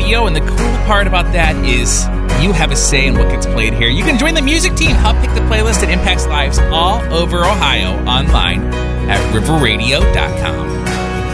Radio, and the cool part about that is you have a say in what gets played here. You can join the music team, help pick the playlist that impacts lives all over Ohio online at riverradio.com.